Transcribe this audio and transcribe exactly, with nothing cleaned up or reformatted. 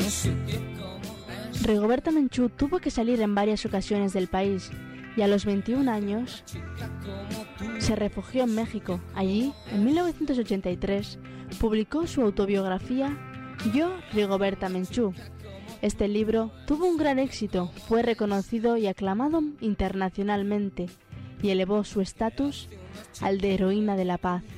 Rigoberta Menchú tuvo que salir en varias ocasiones del país y a los veintiún años se refugió en México. Allí, en mil novecientos ochenta y tres, publicó su autobiografía Yo, Rigoberta Menchú. Este libro tuvo un gran éxito, fue reconocido y aclamado internacionalmente y elevó su estatus al de heroína de la paz.